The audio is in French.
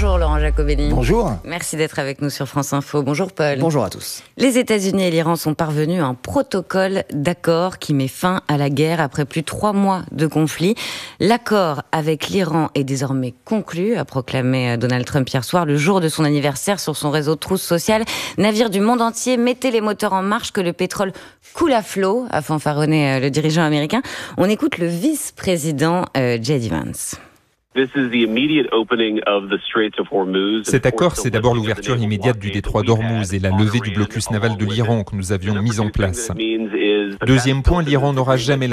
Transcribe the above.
Bonjour Laurent Jacobelli. Bonjour. Merci d'être avec nous sur France Info. Bonjour Paul. Bonjour à tous. Les États-Unis et l'Iran sont parvenus à un protocole d'accord qui met fin à la guerre après plus de 3 mois de conflit. L'accord avec l'Iran est désormais conclu, a proclamé Donald Trump hier soir, le jour de son anniversaire sur son réseau Truth Social. Navires du monde entier, mettez les moteurs en marche que le pétrole coule à flot, a fanfaronné le dirigeant américain. On écoute le vice-président J.D. Vance. Cet accord, c'est d'abord l'ouverture immédiate du détroit d'Ormuz et la levée du blocus naval de l'Iran que nous avions mis en place. Deuxième point, l'Iran n'aura jamais